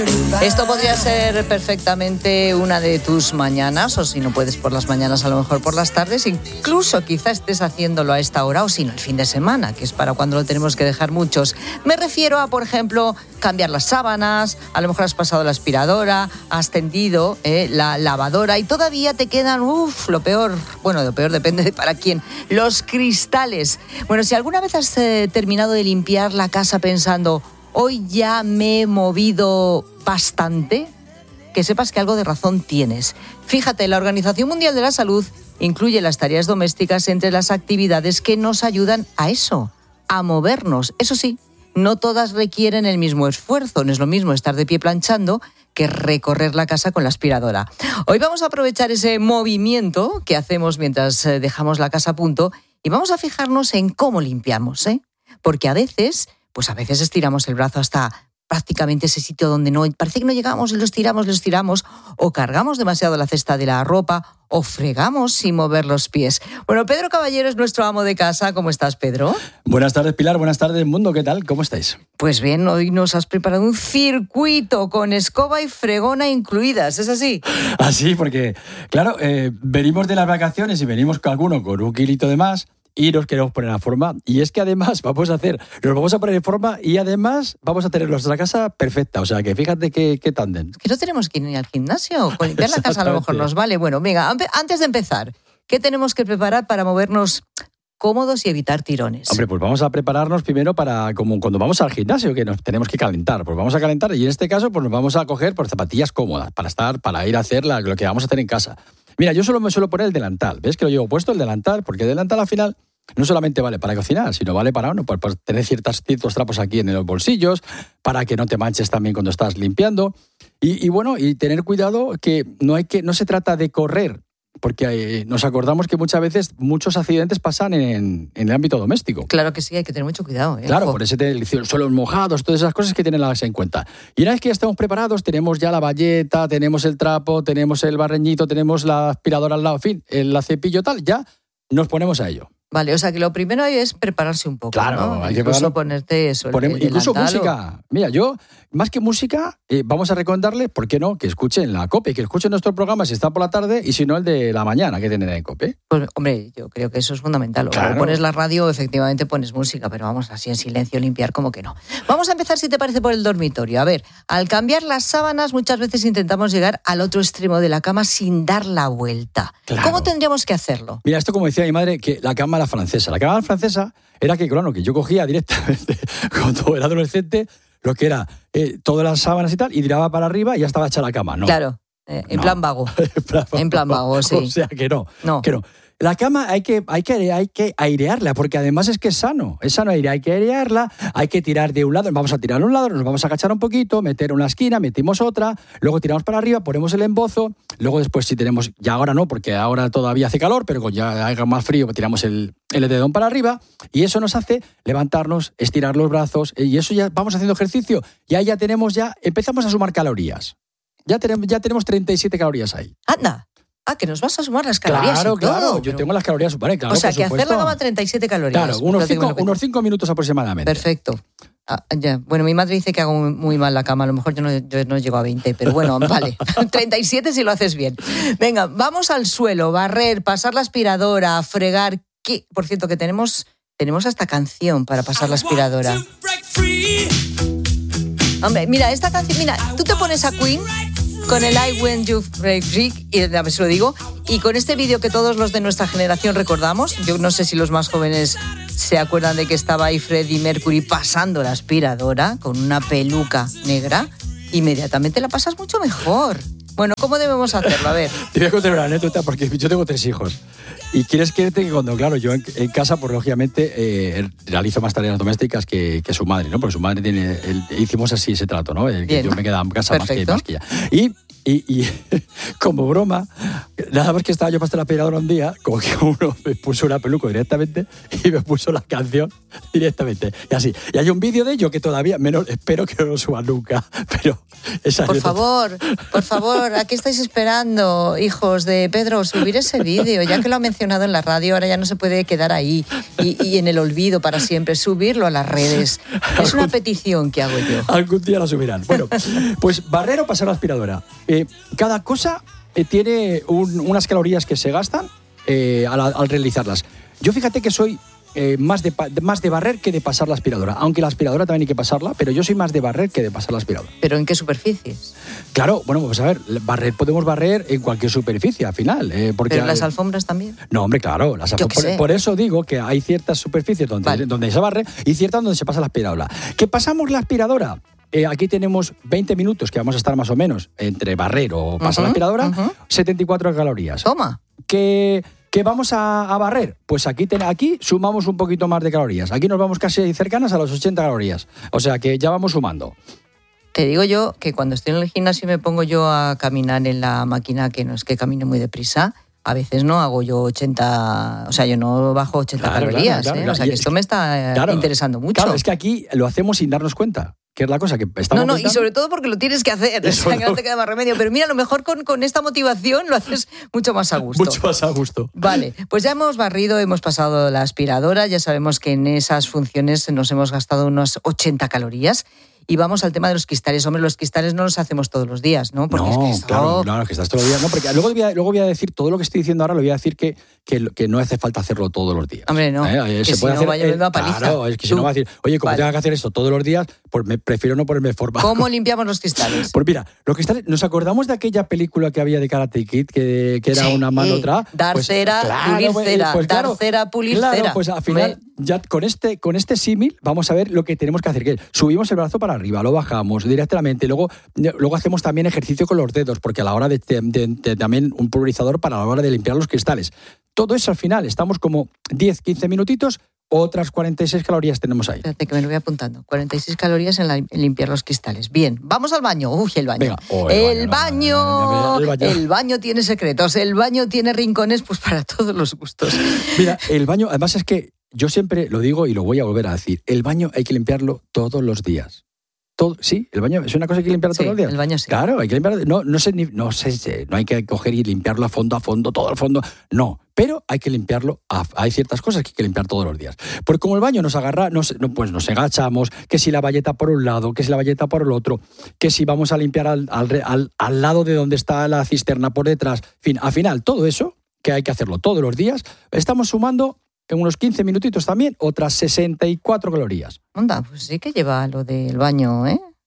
Esto podría ser perfectamente una de tus mañanas, o si no puedes por las mañanas, a lo mejor por las tardes. Incluso quizá estés haciéndolo a esta hora, o si no el fin de semana, que es para cuando lo tenemos que dejar muchos. Me refiero a, por ejemplo, cambiar las sábanas, a lo mejor has pasado la aspiradora, has tendido la lavadora y todavía te quedan, lo peor depende de para quién, los cristales. Bueno, si alguna vez has terminado de limpiar la casa pensando, hoy ya me he movido bastante, que sepas que algo de razón tienes. Fíjate, la Organización Mundial de la Salud incluye las tareas domésticas entre las actividades que nos ayudan a eso, a movernos. Eso sí, no todas requieren el mismo esfuerzo. No es lo mismo estar de pie planchando que recorrer la casa con la aspiradora. Hoy vamos a aprovechar ese movimiento que hacemos mientras dejamos la casa a punto y vamos a fijarnos en cómo limpiamos, porque a veces estiramos el brazo hasta prácticamente ese sitio donde no parece que no llegamos, lo estiramos, o cargamos demasiado la cesta de la ropa, o fregamos sin mover los pies. Bueno, Pedro Caballero es nuestro amo de casa. ¿Cómo estás, Pedro? Buenas tardes, Pilar. Buenas tardes, mundo. ¿Qué tal? ¿Cómo estáis? Pues bien, hoy nos has preparado un circuito con escoba y fregona incluidas. ¿Es así? Así, porque, claro, venimos de las vacaciones y venimos con alguno con un kilito de más y nos queremos poner a forma. Y es que además nos vamos a poner en forma y además vamos a tener nuestra casa perfecta. O sea, que fíjate qué tándem. Es que no tenemos que ir ni al gimnasio. Con limpiar la casa a lo mejor nos vale. Bueno, venga, antes de empezar, ¿qué tenemos que preparar para movernos cómodos y evitar tirones? Hombre, pues vamos a prepararnos primero para, como cuando vamos al gimnasio, que nos tenemos que calentar. Pues vamos a calentar y en este caso pues nos vamos a coger por zapatillas cómodas para ir a hacer lo que vamos a hacer en casa. Mira, yo solo me suelo poner el delantal. ¿Ves que lo llevo puesto, el delantal? Porque el delantal al final no solamente vale para cocinar, sino vale para pues tener ciertos trapos aquí en los bolsillos, para que no te manches también cuando estás limpiando. Y tener cuidado que no se trata de correr, porque nos acordamos que muchas veces muchos accidentes pasan en el ámbito doméstico. Claro que sí, hay que tener mucho cuidado. Claro, por ese suelos mojados, todas esas cosas que tienen que darse en cuenta. Y una vez que ya estamos preparados, tenemos ya la bayeta, tenemos el trapo, tenemos el barreñito, tenemos la aspiradora al lado, en fin, el cepillo tal, ya nos ponemos a ello. Vale, o sea que lo primero es prepararse un poco, claro, ¿no? Hay que incluso ponerte eso. Incluso música. Mira, yo, más que música, vamos a recomendarles, ¿por qué no?, que escuchen la COPE, que escuchen nuestro programa si está por la tarde y si no el de la mañana que tienen en COPE. Pues, hombre, yo creo que eso es fundamental. Claro. O pones la radio, efectivamente pones música, pero vamos así en silencio, limpiar como que no. Vamos a empezar, si te parece, por el dormitorio. A ver, al cambiar las sábanas muchas veces intentamos llegar al otro extremo de la cama sin dar la vuelta. Claro. ¿Cómo tendríamos que hacerlo? Mira, esto como decía mi madre, que la cama era francesa. La cama francesa era que, claro, que yo cogía directamente cuando era adolescente lo que era todas las sábanas y tal, y tiraba para arriba y ya estaba hecha la cama, ¿no? Claro, en plan vago. En plan vago, sí. O sea, que no. La cama hay que airearla, porque además es que es sano hay que airearla, hay que tirar de un lado, vamos a tirar a un lado, nos vamos a agachar un poquito, meter una esquina, metimos otra, luego tiramos para arriba, ponemos el embozo, luego después si tenemos, ya ahora no, porque ahora todavía hace calor, pero cuando ya haga más frío, tiramos el edredón para arriba, y eso nos hace levantarnos, estirar los brazos, y eso ya vamos haciendo ejercicio, y ahí empezamos a sumar calorías. Ya tenemos 37 calorías ahí. ¡Anda! Que nos vas a sumar las calorías. Claro, yo tengo las calorías sumadas, claro. O sea, que hacer la cama 37 calorías. Claro, unos 5 minutos aproximadamente. Perfecto. Ya. Bueno, mi madre dice que hago muy mal la cama, a lo mejor yo no llego a 20, pero bueno, vale. 37 si lo haces bien. Venga, vamos al suelo, barrer, pasar la aspiradora, fregar. ¿Qué? Por cierto, que tenemos hasta canción para pasar la aspiradora. Hombre, mira, esta canción, tú te pones a Queen con el I When You Break Free, y a ver si lo digo, y con este vídeo que todos los de nuestra generación recordamos. Yo no sé si los más jóvenes se acuerdan de que estaba ahí Freddie Mercury pasando la aspiradora con una peluca negra. Inmediatamente la pasas mucho mejor. Bueno, ¿cómo debemos hacerlo? A ver. Te voy a contar una anécdota porque yo tengo 3 hijos. Y quieres que cuando, claro, yo en casa, pues lógicamente realizo más tareas domésticas que su madre, ¿no? Porque su madre hicimos así ese trato, ¿no? Que yo me quedaba en casa más que ella. Y Y como broma, nada más que estaba yo pasando la aspiradora un día, como que uno me puso una peluca directamente y me puso la canción directamente. Y así. Y hay un vídeo de ello que todavía, menos, espero que no lo suba nunca. Pero esa por favor, ¿a qué estáis esperando, hijos de Pedro? Subir ese vídeo, ya que lo ha mencionado en la radio, ahora ya no se puede quedar ahí y en el olvido para siempre. Subirlo a las redes. Es una petición que hago yo. Algún día la subirán. Bueno, pues barrer o pasar la aspiradora. Cada cosa tiene unas calorías que se gastan al realizarlas. Yo fíjate que soy más de barrer que de pasar la aspiradora. Aunque la aspiradora también hay que pasarla, pero yo soy más de barrer que de pasar la aspiradora. ¿Pero en qué superficies? Claro, bueno, pues a ver, podemos barrer en cualquier superficie al final. Porque ¿Pero las alfombras también? No, hombre, claro. Por eso digo que hay ciertas superficies donde se barre y ciertas donde se pasa la aspiradora. ¿Que pasamos la aspiradora? Aquí tenemos 20 minutos que vamos a estar más o menos entre barrer o pasar la aspiradora, 74 calorías. Toma. ¿Que vamos a barrer? Pues aquí sumamos un poquito más de calorías. Aquí nos vamos casi cercanas a las 80 calorías. O sea que ya vamos sumando. Te digo yo que cuando estoy en el gimnasio y me pongo yo a caminar en la máquina, que no es que camine muy deprisa, a veces no hago yo 80, o sea, yo no bajo 80 calorías. Claro. O sea, que esto me está interesando mucho. Claro, es que aquí lo hacemos sin darnos cuenta. Que es la cosa que estamos No, y sobre todo porque lo tienes que hacer, o sea, que no te queda más remedio. Pero mira, a lo mejor con esta motivación lo haces mucho más a gusto. Mucho más a gusto. Vale, pues ya hemos barrido, hemos pasado la aspiradora, ya sabemos que en esas funciones nos hemos gastado unas 80 calorías. Y vamos al tema de los cristales. Hombre, los cristales no los hacemos todos los días, ¿no? Porque no, es que claro, que estás todos los días. No, porque luego voy a decir, todo lo que estoy diciendo ahora, lo voy a decir que no hace falta hacerlo todos los días. Hombre, no, que se puede hacer, vaya viendo a paliza. Claro, es que si no va a decir, oye, como tenga que hacer esto todos los días, pues prefiero no ponerme forma. ¿Cómo limpiamos los cristales? Pues mira, los cristales, ¿nos acordamos de aquella película que había de Karate Kid, que era una mano otra? Dar cera, pulir cera, dar cera, pulir cera. Claro, pues al final, ya con este símil, vamos a ver lo que tenemos que hacer, que subimos el brazo para arriba, lo bajamos directamente, luego hacemos también ejercicio con los dedos, porque a la hora de también un pulverizador para la hora de limpiar los cristales. Todo eso al final, estamos como 10-15 minutitos, otras 46 calorías tenemos ahí. Espérate que me lo voy apuntando. 46 calorías en limpiar los cristales. Bien, vamos al baño. Uy, el baño. Venga, el baño tiene secretos, el baño tiene rincones pues para todos los gustos. Mira, el baño, además es que yo siempre lo digo y lo voy a volver a decir, el baño hay que limpiarlo todos los días. Sí, el baño es una cosa que hay que limpiarlo todos los días. El baño sí. Claro, hay que limpiarlo. No hay que coger y limpiarlo a fondo, todo el fondo. No, pero hay que limpiarlo. Hay ciertas cosas que hay que limpiar todos los días. Porque como el baño nos agarra, pues nos agachamos, que si la bayeta por un lado, que si la bayeta por el otro, que si vamos a limpiar al lado de donde está la cisterna por detrás. En fin, al final, todo eso, que hay que hacerlo todos los días, estamos sumando en unos 15 minutitos también otras 64 calorías. Onda, pues sí que lleva lo del baño,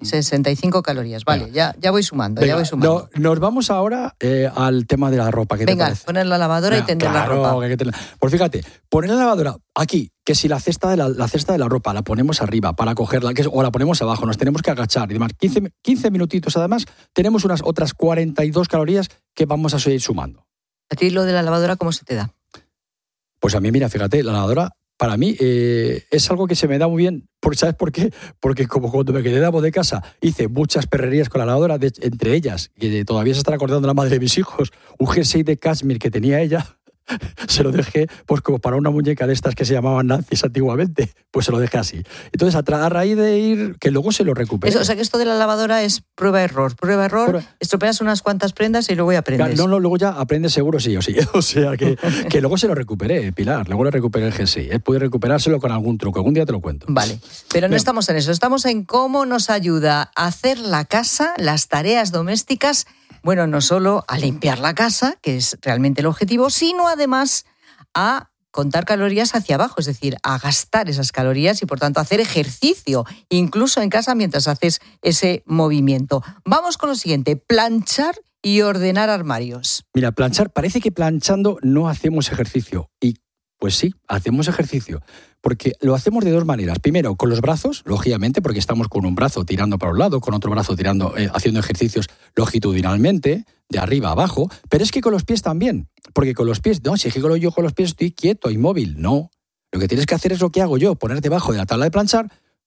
65 calorías. Vale, ya voy sumando, Nos vamos ahora al tema de la ropa. ¿Qué te parece? Poner la lavadora y tender la ropa. Pues fíjate, poner la lavadora aquí, que si la cesta de la ropa la ponemos arriba para cogerla, o la ponemos abajo, nos tenemos que agachar y demás. 15 minutitos además, tenemos unas otras 42 calorías que vamos a seguir sumando. ¿A ti lo de la lavadora cómo se te da? Pues a mí, mira, fíjate, la lavadora para mí es algo que se me da muy bien. ¿Sabes por qué? Porque como cuando me quedé de amo de casa hice muchas perrerías con la lavadora, entre ellas, que todavía se está acordando la madre de mis hijos, un jersey de cashmere que tenía ella, se lo dejé pues como para una muñeca de estas que se llamaban nazis antiguamente, pues se lo dejé así. Entonces a raíz de ir, que luego se lo recuperé. O sea que esto de la lavadora es prueba-error, estropeas unas cuantas prendas y luego ya aprendes. No, luego ya aprendes seguro sí o sí. O sea que luego se lo recuperé, Pilar, luego lo recuperé el jersey. Pude recuperárselo con algún truco, algún día te lo cuento. Vale, pero no estamos en eso, estamos en cómo nos ayuda a hacer la casa, las tareas domésticas. Bueno, no solo a limpiar la casa, que es realmente el objetivo, sino además a contar calorías hacia abajo, es decir, a gastar esas calorías y por tanto hacer ejercicio, incluso en casa mientras haces ese movimiento. Vamos con lo siguiente, planchar y ordenar armarios. Mira, planchar, parece que planchando no hacemos ejercicio y pues sí, hacemos ejercicio, porque lo hacemos de dos maneras. Primero, con los brazos, lógicamente, porque estamos con un brazo tirando para un lado, con otro brazo tirando, haciendo ejercicios longitudinalmente, de arriba a abajo, pero es que con los pies también, porque con los pies, no, si es que yo con los pies estoy quieto, inmóvil, no. Lo que tienes que hacer es lo que hago yo, poner debajo de la tabla de planchar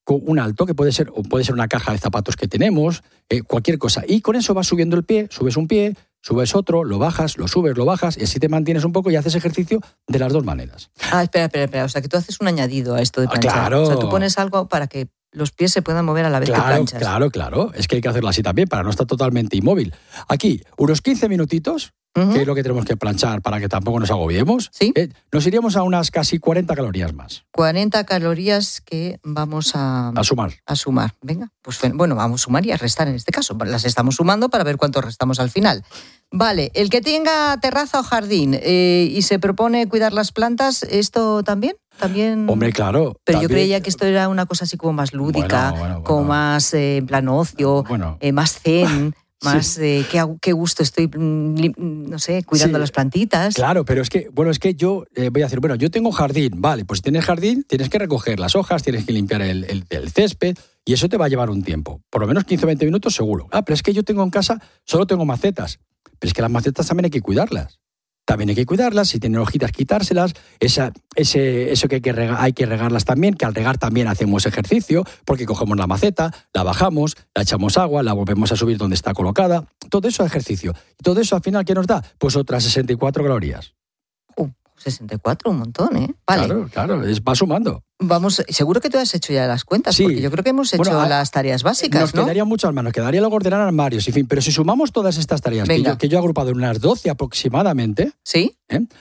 con un alto, que puede ser una caja de zapatos que tenemos, cualquier cosa. Y con eso vas subiendo el pie, subes un pie, subes otro, lo bajas, lo subes, lo bajas, y así te mantienes un poco y haces ejercicio de las dos maneras. Espera. O sea, que tú haces un añadido a esto de planchar. Claro. O sea, tú pones algo para que los pies se puedan mover a la vez que planchas. Claro. Es que hay que hacerlo así también para no estar totalmente inmóvil. Aquí, unos 15 minutitos, que es lo que tenemos que planchar para que tampoco nos agobiemos. ¿Sí? Nos iríamos a unas casi 40 calorías más. 40 calorías que vamos a sumar. A sumar. Venga, pues bueno, vamos a sumar y a restar en este caso. Las estamos sumando para ver cuánto restamos al final. Vale, el que tenga terraza o jardín y se propone cuidar las plantas, ¿esto también? Hombre, claro. Pero también. Yo creía que esto era una cosa así como más lúdica, bueno. como más en plan ocio, más zen, más sí. Qué gusto estoy, no sé, cuidando las plantitas. Claro, pero es que yo voy a decir, yo tengo jardín, vale, pues si tienes jardín, tienes que recoger las hojas, tienes que limpiar el césped, y eso te va a llevar un tiempo, por lo menos 15 o 20 minutos seguro. Pero es que yo tengo en casa, solo tengo macetas, pero es que las macetas también hay que cuidarlas. Si tienen hojitas, quitárselas, eso que hay que regarlas también, que al regar también hacemos ejercicio, porque cogemos la maceta, la bajamos, la echamos agua, la volvemos a subir donde está colocada, todo eso es ejercicio. Y todo eso al final, ¿qué nos da? Pues otras 64 calorías. 64, un montón, ¿eh? Vale. Claro, va sumando. Vamos, seguro que tú has hecho ya las cuentas, sí. Porque yo creo que hemos hecho las tareas básicas, nos quedarían muchas más, nos quedaría luego ordenar armarios, en fin, pero si sumamos todas estas tareas que yo he agrupado en unas 12 aproximadamente, ¿sí?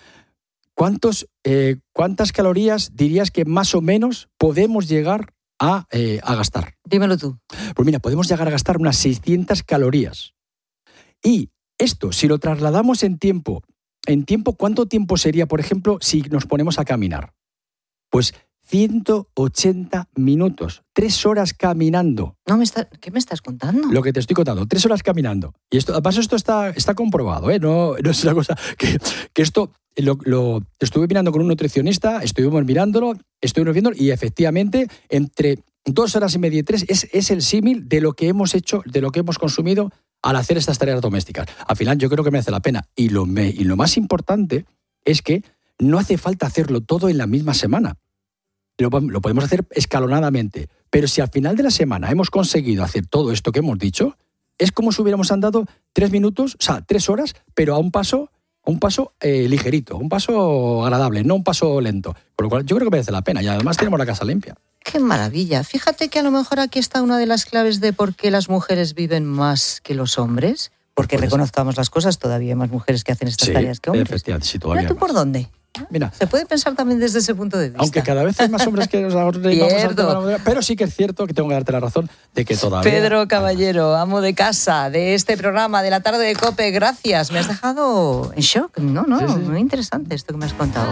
¿Cuántas calorías dirías que más o menos podemos llegar a gastar? Dímelo tú. Pues mira, podemos llegar a gastar unas 600 calorías. Y esto, si lo trasladamos en tiempo, ¿cuánto tiempo sería, por ejemplo, si nos ponemos a caminar? Pues 180 minutos, 3 horas caminando. ¿Qué me estás contando? Lo que te estoy contando, 3 horas caminando. Y esto está comprobado, ¿eh? No es una cosa que esto lo estuve mirando con un nutricionista, estuvimos mirándolo, estuvimos viendo y efectivamente entre 2 horas y media y 3 es el símil de lo que hemos hecho, de lo que hemos consumido al hacer estas tareas domésticas. Al final yo creo que merece la pena. Y lo más importante es que no hace falta hacerlo todo en la misma semana. Lo podemos hacer escalonadamente. Pero si al final de la semana hemos conseguido hacer todo esto que hemos dicho, es como si hubiéramos andado 3 minutos, 3 horas, pero a un paso ligerito, un paso agradable, no un paso lento. Por lo cual yo creo que merece la pena. Y además tenemos la casa limpia. ¡Qué maravilla! Fíjate que a lo mejor aquí está una de las claves de por qué las mujeres viven más que los hombres. Porque reconozcamos las cosas, todavía hay más mujeres que hacen estas tareas que hombres. Efectivamente, sí, todavía. ¿Tú por dónde? Mira, se puede pensar también desde ese punto de vista. Aunque cada vez hay más hombres que nos ahorramos, pero sí que es cierto que tengo que darte la razón de que todavía... Pedro Caballero, amo de casa de este programa de la tarde de COPE, gracias. Me has dejado en shock, sí. Muy interesante esto que me has contado.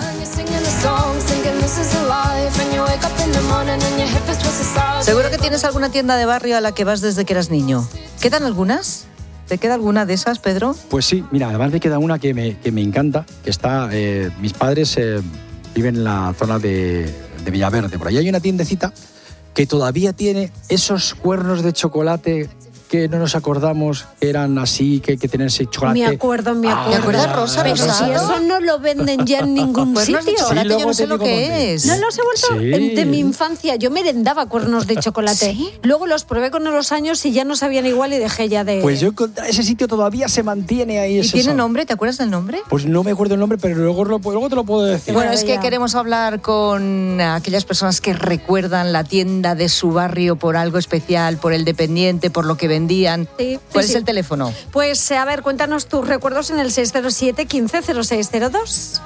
Seguro que tienes alguna tienda de barrio a la que vas desde que eras niño. ¿Quedan algunas? ¿Te queda alguna de esas, Pedro? Pues sí, mira, además me queda una que me encanta, que está... mis padres viven en la zona de Villaverde. Por ahí hay una tiendecita que todavía tiene esos cuernos de chocolate que no nos acordamos que eran así, que hay que tener ese chocolate. Me acuerdo. ¿Te acuerdas, Rosa? Pero si eso no lo venden ya en ningún sitio. De chocolate, yo no sé lo que es. No los he vuelto de mi infancia. Yo merendaba cuernos de chocolate. ¿Sí? Luego los probé con los años y ya no sabían igual y dejé ya de... Pues yo encontré ese sitio todavía se mantiene ahí. ¿Y tiene nombre? ¿Te acuerdas del nombre? Pues no me acuerdo el nombre, pero luego te lo puedo decir. Bueno, es que queremos hablar con aquellas personas que recuerdan la tienda de su barrio por algo especial, por el dependiente, por lo que vendían. Sí, ¿Cuál es el teléfono? Pues a ver, cuéntanos tus recuerdos en el 607 15 0602.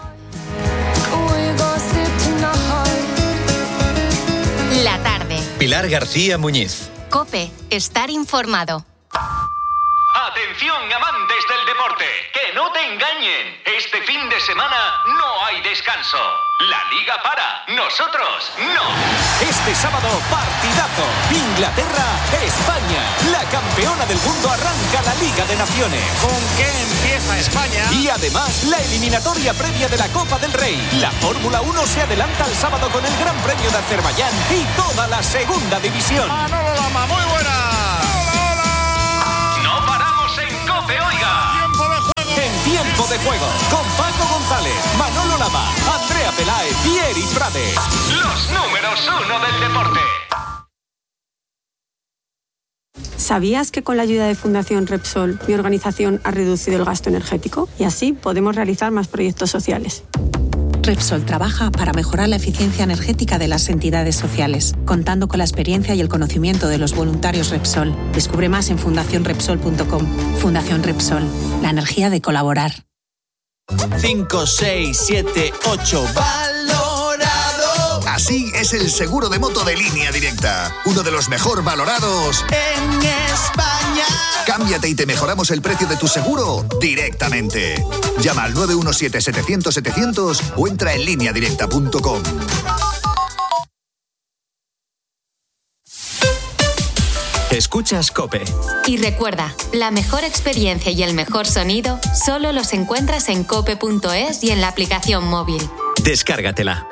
La tarde. Pilar García Muñiz. COPE. Estar informado. Atención, amantes del deporte, que no te engañen. Este fin de semana no hay descanso. La Liga para, nosotros no. Este sábado, partidazo. Inglaterra-España. La campeona del mundo arranca la Liga de Naciones. ¿Con qué empieza España? Y además, la eliminatoria previa de la Copa del Rey. La Fórmula 1 se adelanta al sábado con el Gran Premio de Azerbaiyán y toda la segunda división. Manolo Lama, muy buena. Tiempo de juego, con Paco González, Manolo Lama, Andrea Peláez y Eric Frade. Los números 1 del deporte. ¿Sabías que con la ayuda de Fundación Repsol, mi organización ha reducido el gasto energético? Y así podemos realizar más proyectos sociales. Repsol trabaja para mejorar la eficiencia energética de las entidades sociales, contando con la experiencia y el conocimiento de los voluntarios Repsol. Descubre más en fundacionrepsol.com. Fundación Repsol, la energía de colaborar. 5, 6, 7, 8, valorado. Así es el seguro de moto de Línea Directa, uno de los mejor valorados en España. Cámbiate y te mejoramos el precio de tu seguro directamente. Llama al 917-700-700 o entra en lineadirecta.com. Escuchas COPE. Y recuerda, la mejor experiencia y el mejor sonido solo los encuentras en cope.es y en la aplicación móvil. Descárgatela.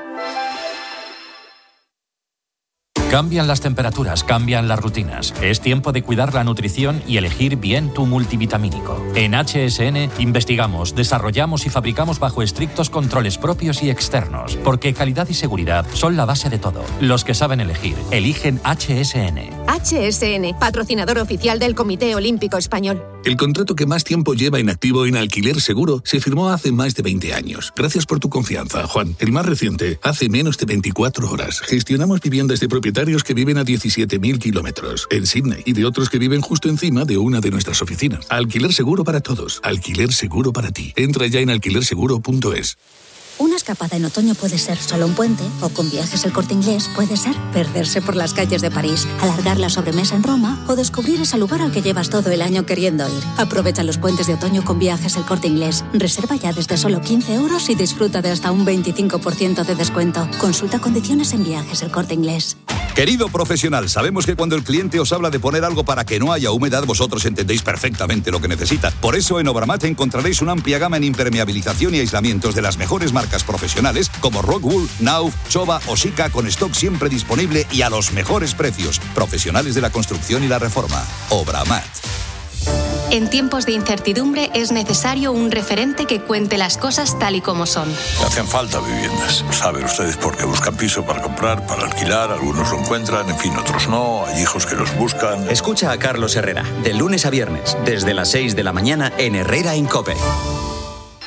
Cambian las temperaturas, cambian las rutinas. Es tiempo de cuidar la nutrición y elegir bien tu multivitamínico. En HSN investigamos, desarrollamos y fabricamos bajo estrictos controles propios y externos, porque calidad y seguridad son la base de todo. Los que saben elegir, eligen HSN. HSN, patrocinador oficial del Comité Olímpico Español. El contrato que más tiempo lleva en activo en Alquiler Seguro se firmó hace más de 20 años. Gracias por tu confianza, Juan. El más reciente, hace menos de 24 horas. Gestionamos viviendas de propietarios que viven a 17.000 kilómetros en Sydney y de otros que viven justo encima de una de nuestras oficinas. Alquiler Seguro para todos. Alquiler Seguro para ti. Entra ya en alquilerseguro.es. Una escapada en otoño puede ser solo un puente, o con Viajes El Corte Inglés puede ser perderse por las calles de París, alargar la sobremesa en Roma o descubrir ese lugar al que llevas todo el año queriendo ir. Aprovecha los puentes de otoño con Viajes El Corte Inglés. Reserva ya desde solo 15 euros y disfruta de hasta un 25% de descuento. Consulta condiciones en Viajes El Corte Inglés. Querido profesional, sabemos que cuando el cliente os habla de poner algo para que no haya humedad, vosotros entendéis perfectamente lo que necesita. Por eso en Obramat encontraréis una amplia gama en impermeabilización y aislamientos de las mejores marcas profesionales como Rockwool, Knauf, Chova o Sika, con stock siempre disponible y a los mejores precios. Profesionales de la construcción y la reforma. Obramat. En tiempos de incertidumbre es necesario un referente que cuente las cosas tal y como son. Hacen falta viviendas. Saben ustedes por qué buscan piso para comprar, para alquilar. Algunos lo encuentran, en fin, otros no. Hay hijos que los buscan. Escucha a Carlos Herrera, de lunes a viernes, desde las 6 de la mañana en Herrera en COPE.